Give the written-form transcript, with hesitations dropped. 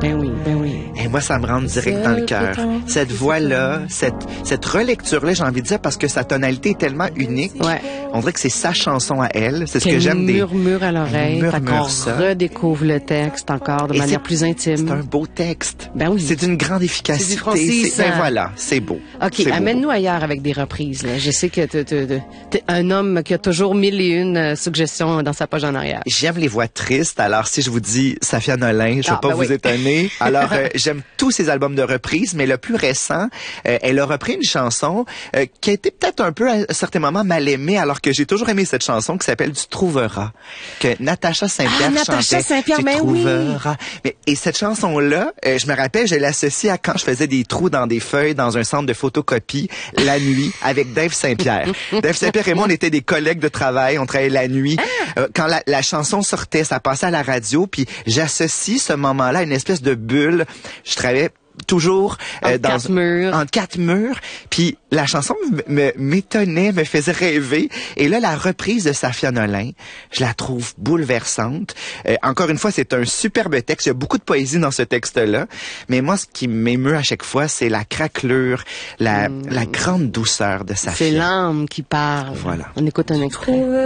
Ben oui, ben oui. Et moi, ça me rentre direct dans le cœur. Cette voix-là, cette relecture-là, j'ai envie de dire, parce que sa tonalité est tellement unique. Ouais. On dirait que c'est sa chanson à elle. C'est ce que Qu'elle j'aime des... murmure à l'oreille, fait qu'on murmure ça. redécouvre le texte encore de Et manière c'est- plus intime. C'est un beau texte. Ben oui. C'est d'une grande efficacité. C'est du Francis, Ben hein. voilà, c'est beau. OK, C'est beau. amène-nous ailleurs avec des reprises. Là. Je sais que t'es un homme qui a toujours 1001 suggestions dans sa page en arrière. J'aime les voix tristes, alors si je vous dis Safia Nolin, je ne vais pas ben vous oui. étonner. Alors, j'aime tous ses albums de reprises, mais le plus récent, elle a repris une chanson qui a été peut-être un peu à certains moments mal aimée, alors que j'ai toujours aimé cette chanson qui s'appelle « Tu trouveras », que Natacha Saint-Pierre Natacha chantait. Saint-Pierre, Tu ben oui. trouveras. Et cette chanson-là, je me rappelle, je l'associais à quand je faisais des trous dans des feuilles dans un centre de photocopie la nuit avec Dave Saint-Pierre. Dave Saint-Pierre et moi, on était des collègues de travail, on travaillait la nuit. Quand la chanson sortait, ça passait à la radio, puis j'associe ce moment-là à une espèce de bulle. Je travaillais toujours entre quatre murs, puis la chanson m'étonnait, me faisait rêver, et là la reprise de Safia Nolin, je la trouve bouleversante. Encore une fois, c'est un superbe texte, il y a beaucoup de poésie dans ce texte-là, mais moi ce qui m'émeut à chaque fois, c'est la craquelure, la grande douceur de Safia. C'est l'âme qui parle. Voilà. On écoute un extrait.